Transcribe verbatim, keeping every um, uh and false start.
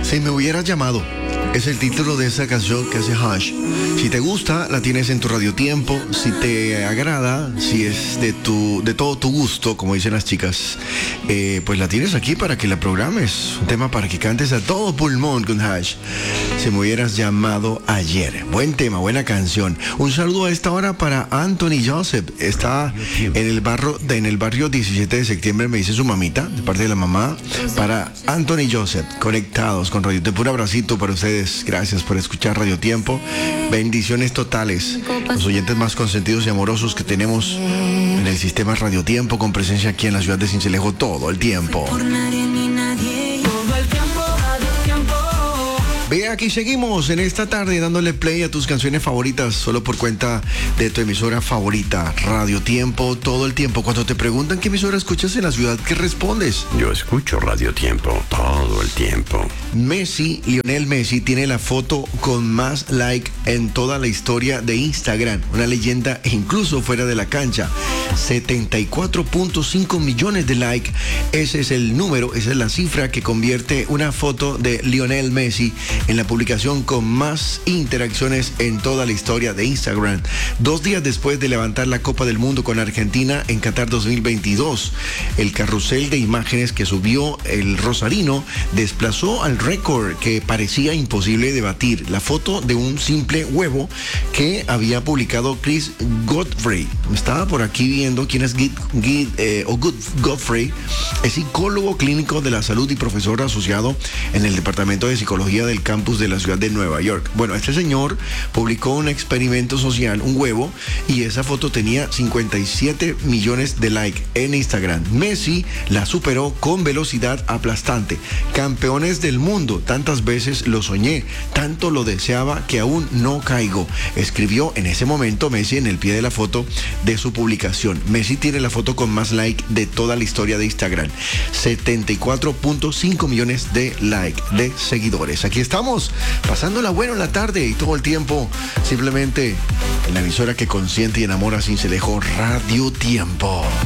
Si me hubieras llamado, es el título de esa canción que hace Hush. Si te gusta, la tienes en tu radiotiempo. Si te agrada, si es de tu, de todo tu gusto, como dicen las chicas, eh, pues la tienes aquí para que la programes. Un tema para que cantes a todo pulmón con Hush. Si me hubieras llamado ayer. Buen tema, buena canción. Un saludo a esta hora para Anthony Joseph. Está en el barrio, en el barrio diecisiete de septiembre, me dice su mamita, de parte de la mamá. Para Anthony Joseph, conectados con Radio Tiempo. Un abracito para ustedes. Gracias por escuchar Radio Tiempo. Bendiciones totales. Los oyentes más consentidos y amorosos que tenemos en el sistema Radio Tiempo, con presencia aquí en la ciudad de Sincelejo todo el tiempo. Ve, aquí seguimos en esta tarde dándole play a tus canciones favoritas, solo por cuenta de tu emisora favorita, Radio Tiempo, todo el tiempo. Cuando te preguntan qué emisora escuchas en la ciudad, ¿qué respondes? Yo escucho Radio Tiempo todo el tiempo. Messi, Lionel Messi, tiene la foto con más like en toda la historia de Instagram. Una leyenda incluso fuera de la cancha. setenta y cuatro punto cinco millones de like. Ese es el número, esa es la cifra que convierte una foto de Lionel Messi en la publicación con más interacciones en toda la historia de Instagram. Dos días después de levantar la Copa del Mundo con Argentina en Qatar dos mil veintidós, el carrusel de imágenes que subió el rosarino desplazó al récord que parecía imposible de batir. La foto de un simple huevo que había publicado Chris Godfrey. Estaba por aquí viendo quién es Gid, Gid, eh, o Good, Godfrey. Es psicólogo clínico de la salud y profesor asociado en el Departamento de Psicología del campus de la ciudad de Nueva York. Bueno, este señor publicó un experimento social, un huevo, y esa foto tenía cincuenta y siete millones de likes en Instagram. Messi la superó con velocidad aplastante. Campeones del mundo, tantas veces lo soñé, tanto lo deseaba que aún no caigo, escribió en ese momento Messi en el pie de la foto de su publicación. Messi tiene la foto con más like de toda la historia de Instagram. setenta y cuatro punto cinco millones de likes, de seguidores. Aquí está. Estamos pasándola bueno en la tarde y todo el tiempo, simplemente en la emisora que consiente y enamora a Sincelejo, Radio Tiempo.